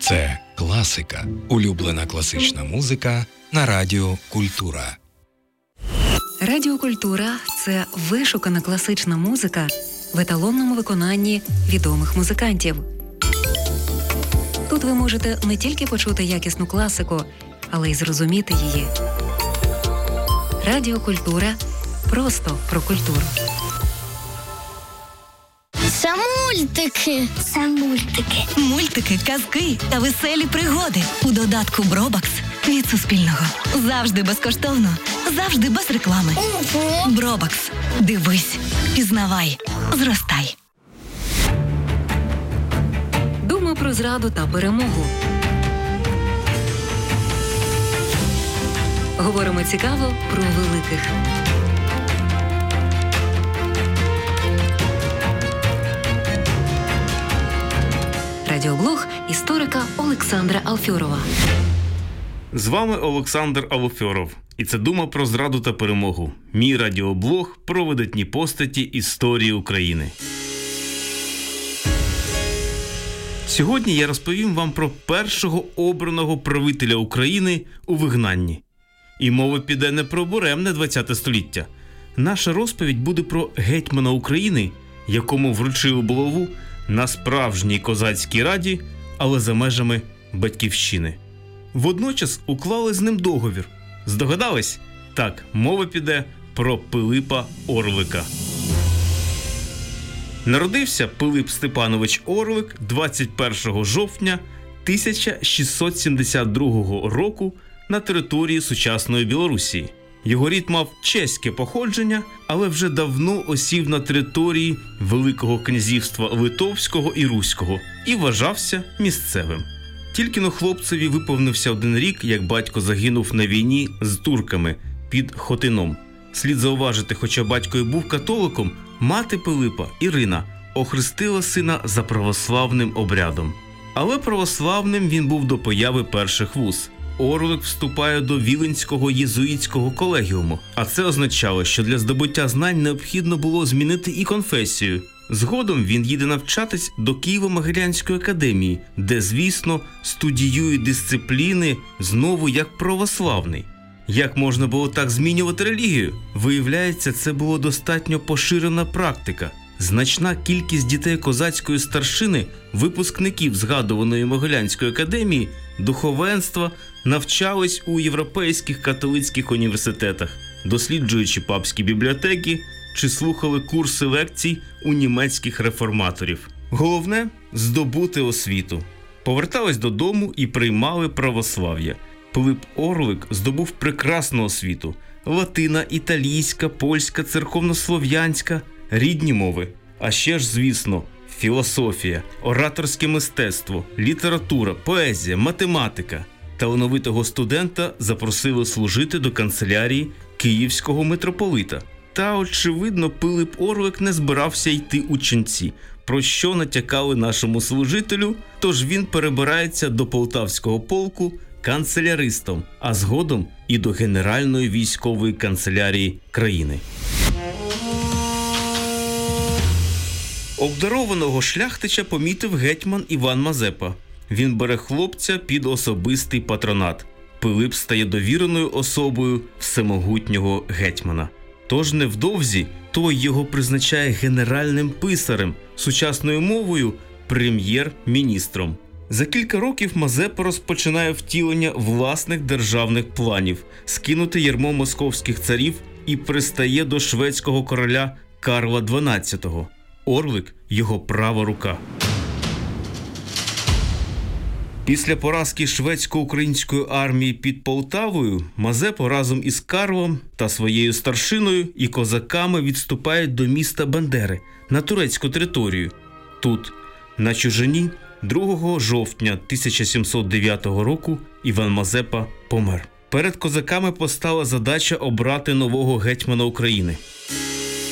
Це класика. Улюблена класична музика на Радіо Культура. Радіо Культура – це вишукана класична музика в еталонному виконанні відомих музикантів. Тут ви можете не тільки почути якісну класику, але й зрозуміти її. Радіо Культура – просто про культуру. Це мультики. Це мультики. Мультики, казки та веселі пригоди у додатку Бробакс від Суспільного. Завжди безкоштовно, завжди без реклами. Ого! Бробакс. Дивись, пізнавай, зростай. Дума про зраду та перемогу. Говоримо цікаво про великих. Радіоблог історика Олександра Алфьорова. З вами Олександр Алфьоров. І це «Дума про зраду та перемогу». Мій радіоблог про видатні постаті історії України. Сьогодні я розповім вам про першого обраного правителя України у вигнанні. І мова піде не про буремне ХХ століття. Наша розповідь буде про гетьмана України, якому вручили булаву на справжній козацькій раді, але за межами батьківщини. Водночас уклали з ним договір. Здогадались? Так, мова піде про Пилипа Орлика. Народився Пилип Степанович Орлик 21 жовтня 1672 року на території сучасної Білорусі. Його рід мав чеське походження, але вже давно осів на території Великого князівства Литовського і Руського і вважався місцевим. Тільки-но хлопцеві виповнився 1 рік, як батько загинув на війні з турками під Хотином. Слід зауважити, хоча батько і був католиком, мати Пилипа, Ірина, охрестила сина за православним обрядом. Але православним він був до появи перших вуз. Орлик вступає до Віленського єзуїтського колегіуму, а це означало, що для здобуття знань необхідно було змінити і конфесію. Згодом він їде навчатись до Києво-Могилянської академії, де, звісно, студіює дисципліни знову як православний. Як можна було так змінювати релігію? Виявляється, це була достатньо поширена практика. Значна кількість дітей козацької старшини, випускників згадуваної Могилянської академії, духовенства, навчались у європейських католицьких університетах, досліджуючи папські бібліотеки чи слухали курси лекцій у німецьких реформаторів. Головне – здобути освіту. Повертались додому і приймали православ'я. Пилип Орлик здобув прекрасну освіту – латина, італійська, польська, церковнослов'янська – рідні мови. А ще ж, звісно, філософія, ораторське мистецтво, література, поезія, математика. Талановитого студента запросили служити до канцелярії київського митрополита. Та, очевидно, Пилип Орлик не збирався йти у ченці, про що натякали нашому служителю, тож він перебирається до Полтавського полку канцеляристом, а згодом і до Генеральної військової канцелярії країни. Обдарованого шляхтича помітив гетьман Іван Мазепа. Він бере хлопця під особистий патронат. Пилип стає довіреною особою всемогутнього гетьмана. Тож невдовзі той його призначає генеральним писарем, сучасною мовою – прем'єр-міністром. За кілька років Мазепа розпочинає втілення власних державних планів, скинути ярмо московських царів і пристає до шведського короля Карла XII. Орлик – його права рука. Після поразки шведсько-української армії під Полтавою Мазепа разом із Карлом та своєю старшиною і козаками відступають до міста Бендери на турецьку територію. Тут, на чужині, 2 жовтня 1709 року Іван Мазепа помер. Перед козаками постала задача обрати нового гетьмана України.